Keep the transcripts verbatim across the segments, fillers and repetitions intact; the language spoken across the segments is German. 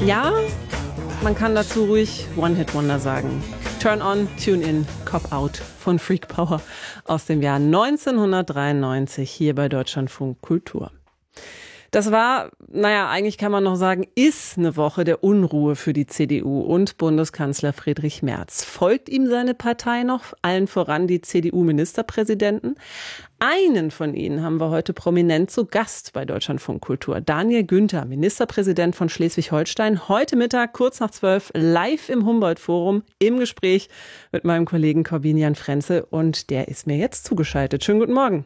Ja, man kann dazu ruhig One-Hit-Wonder sagen. Turn on, tune in, Cop out von Freak Power aus dem Jahr neunzehnhundertdreiundneunzig hier bei Deutschlandfunk Kultur. Das war, naja, eigentlich kann man noch sagen, ist eine Woche der Unruhe für die C D U und Bundeskanzler Friedrich Merz. Folgt ihm seine Partei noch, allen voran die C D U-Ministerpräsidenten? Einen von ihnen haben wir heute prominent zu Gast bei Deutschlandfunk Kultur. Daniel Günther, Ministerpräsident von Schleswig-Holstein, heute Mittag kurz nach zwölf live im Humboldt-Forum im Gespräch mit meinem Kollegen Corbinian Frenzel und der ist mir jetzt zugeschaltet. Schönen guten Morgen.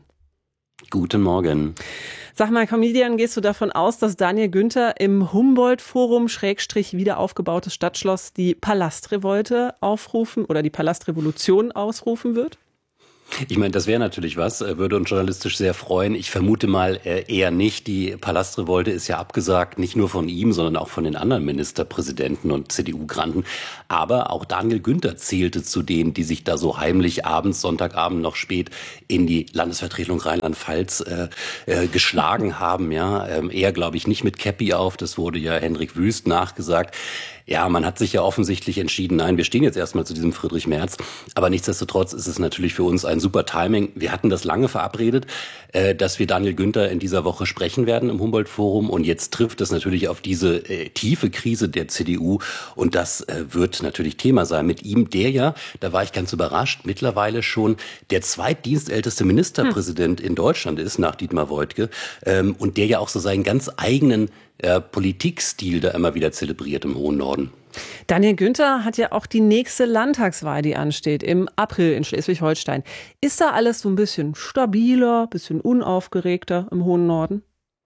Guten Morgen. Sag mal, Comedian, gehst du davon aus, dass Daniel Günther im Humboldt-Forum Schrägstrich wieder aufgebautes Stadtschloss die Palastrevolte aufrufen oder die Palastrevolution ausrufen wird? Ich meine, das wäre natürlich was, würde uns journalistisch sehr freuen. Ich vermute mal eher nicht. Die Palastrevolte ist ja abgesagt, nicht nur von ihm, sondern auch von den anderen Ministerpräsidenten und C D U-Granten. Aber auch Daniel Günther zählte zu denen, die sich da so heimlich abends, Sonntagabend noch spät in die Landesvertretung Rheinland-Pfalz äh, äh, geschlagen haben. Ja, ähm, er glaube ich nicht mit Käppi auf. Das wurde ja Hendrik Wüst nachgesagt. Ja, man hat sich ja offensichtlich entschieden, nein, wir stehen jetzt erstmal zu diesem Friedrich Merz. Aber nichtsdestotrotz ist es natürlich für uns ein super Timing. Wir hatten das lange verabredet, äh, dass wir Daniel Günther in dieser Woche sprechen werden im Humboldt-Forum. Und jetzt trifft es natürlich auf diese äh, tiefe Krise der C D U. Und das äh, wird natürlich Thema sein mit ihm, der ja, da war ich ganz überrascht, mittlerweile schon der zweitdienstälteste Ministerpräsident hm. in Deutschland ist, nach Dietmar Woidke. Ähm, und der ja auch so seinen ganz eigenen äh, Politikstil da immer wieder zelebriert im hohen Norden. Daniel Günther hat ja auch die nächste Landtagswahl, die ansteht, im April in Schleswig-Holstein. Ist da alles so ein bisschen stabiler, bisschen unaufgeregter im hohen Norden?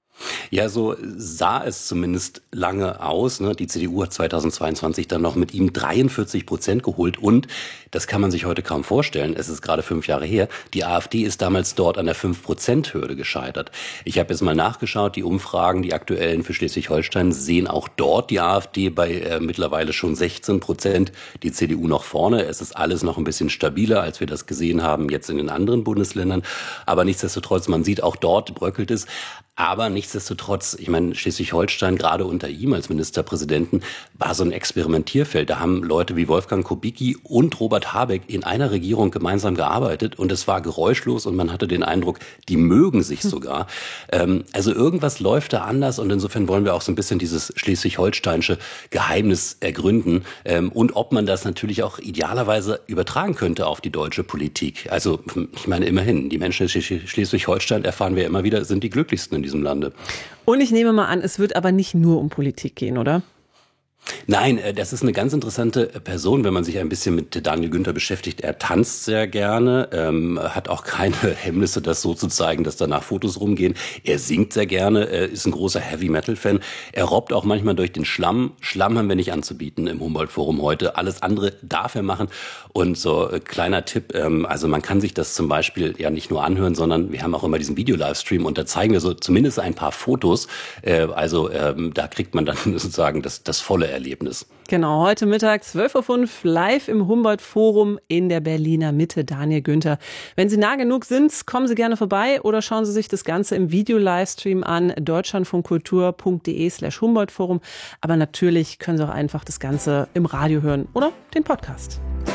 Ja, so sah es zumindest lange aus. Ne? Die C D U hat zweitausendzweiundzwanzig dann noch mit ihm dreiundvierzig Prozent geholt. Und, das kann man sich heute kaum vorstellen, es ist gerade fünf Jahre her, die AfD ist damals dort an der fünf Prozent Hürde gescheitert. Ich habe jetzt mal nachgeschaut, die Umfragen, die aktuellen für Schleswig-Holstein, sehen auch dort die AfD bei äh, mittlerweile schon sechzehn Prozent, die C D U noch vorne. Es ist alles noch ein bisschen stabiler, als wir das gesehen haben jetzt in den anderen Bundesländern. Aber nichtsdestotrotz, man sieht, auch dort bröckelt es. Aber nichtsdestotrotz, ich meine, Schleswig-Holstein, gerade unter ihm als Ministerpräsidenten, war so ein Experimentierfeld. Da haben Leute wie Wolfgang Kubicki und Robert Habeck in einer Regierung gemeinsam gearbeitet und es war geräuschlos und man hatte den Eindruck, die mögen sich sogar. Ähm, also irgendwas läuft da anders und insofern wollen wir auch so ein bisschen dieses schleswig-holsteinische Geheimnis ergründen ähm, und ob man das natürlich auch idealerweise übertragen könnte auf die deutsche Politik. Also ich meine immerhin, die Menschen in Schleswig-Holstein, erfahren wir immer wieder, sind die glücklichsten in diesem Lande. Und ich nehme mal an, es wird aber nicht nur um Politik gehen, oder? Nein, das ist eine ganz interessante Person, wenn man sich ein bisschen mit Daniel Günther beschäftigt. Er tanzt sehr gerne, ähm, hat auch keine Hemmnisse, das so zu zeigen, dass danach Fotos rumgehen. Er singt sehr gerne, er ist ein großer Heavy-Metal-Fan. Er robbt auch manchmal durch den Schlamm. Schlamm haben wir nicht anzubieten im Humboldt-Forum heute. Alles andere darf er machen. Und so äh, kleiner Tipp, ähm, also man kann sich das zum Beispiel ja nicht nur anhören, sondern wir haben auch immer diesen Video-Livestream und da zeigen wir so zumindest ein paar Fotos. Äh, also ähm, da kriegt man dann sozusagen das, das volle Erlebnis. Genau, heute Mittag zwölf Uhr fünf live im Humboldt-Forum in der Berliner Mitte. Daniel Günther. Wenn Sie nah genug sind, kommen Sie gerne vorbei oder schauen Sie sich das Ganze im Video-Livestream an, deutschlandfunkkultur.de slash Humboldt-Forum. Aber natürlich können Sie auch einfach das Ganze im Radio hören oder den Podcast.